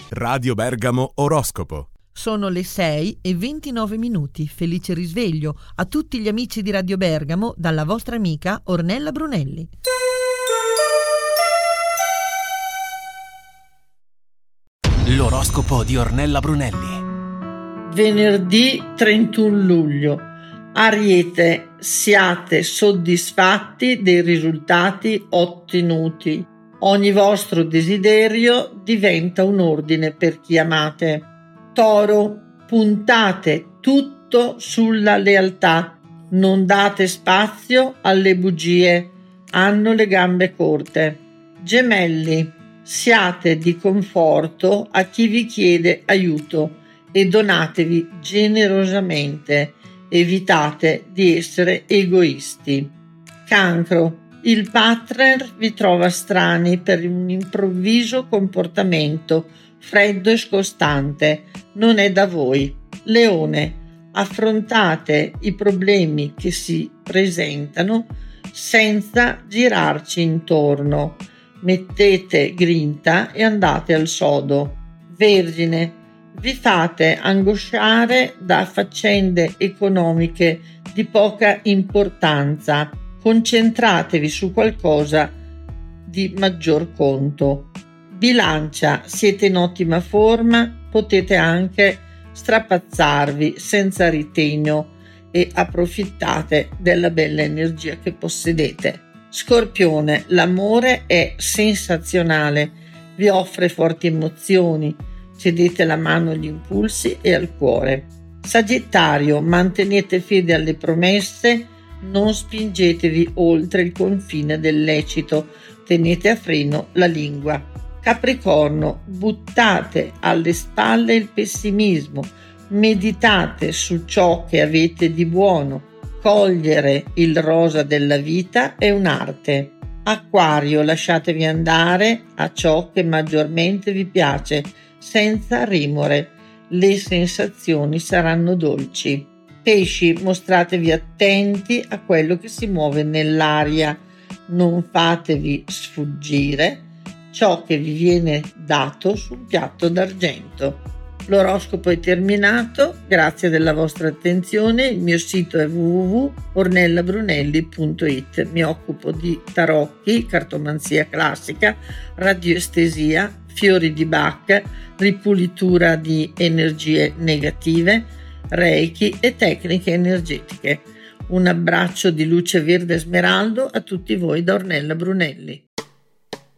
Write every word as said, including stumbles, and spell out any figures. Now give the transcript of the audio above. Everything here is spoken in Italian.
Radio Bergamo Oroscopo. Sono le sei e ventinove minuti. Felice risveglio a tutti gli amici di Radio Bergamo dalla vostra amica Ornella Brunelli. L'oroscopo di Ornella Brunelli. Venerdì trentuno luglio. Ariete, siate soddisfatti dei risultati ottenuti. Ogni vostro desiderio diventa un ordine per chi amate. Toro, puntate tutto sulla lealtà, non date spazio alle bugie, hanno le gambe corte. Gemelli, siate di conforto a chi vi chiede aiuto e donatevi generosamente, evitate di essere egoisti. Cancro, il partner vi trova strani per un improvviso comportamento freddo e scostante, non è da voi. Leone, affrontate i problemi che si presentano senza girarci intorno, mettete grinta e andate al sodo. Vergine, vi fate angosciare da faccende economiche di poca importanza, concentratevi su qualcosa di maggior conto. Bilancia, siete in ottima forma, potete anche strapazzarvi senza ritegno e approfittate della bella energia che possedete. Scorpione, l'amore è sensazionale, vi offre forti emozioni, cedete la mano agli impulsi e al cuore. Sagittario, mantenete fede alle promesse, non spingetevi oltre il confine del lecito, tenete a freno la lingua. Capricorno, buttate alle spalle il pessimismo, meditate su ciò che avete di buono. Cogliere il rosa della vita è un'arte. Acquario, lasciatevi andare a ciò che maggiormente vi piace, senza remore. Le sensazioni saranno dolci. Pesci, mostratevi attenti a quello che si muove nell'aria. Non fatevi sfuggire ciò che vi viene dato su un piatto d'argento. L'oroscopo è terminato, grazie della vostra attenzione. Il mio sito è w w w punto ornella brunelli punto i t. Mi occupo di tarocchi, cartomanzia classica, radioestesia, fiori di Bach, ripulitura di energie negative, reiki e tecniche energetiche. Un abbraccio di luce verde smeraldo a tutti voi da Ornella Brunelli.